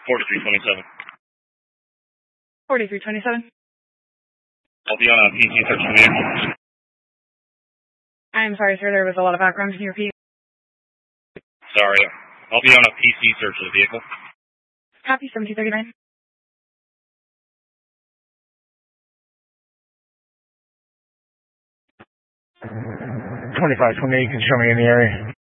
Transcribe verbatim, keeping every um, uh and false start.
forty-three twenty-seven. forty-three twenty-seven. I'll be on a P C search of the vehicle. I'm sorry, sir. There was a lot of background. Can you repeat? Sorry. I'll be on a P C search of the vehicle. Copy, seventeen thirty-nine. twenty-five twenty-eight, can you show me in the area?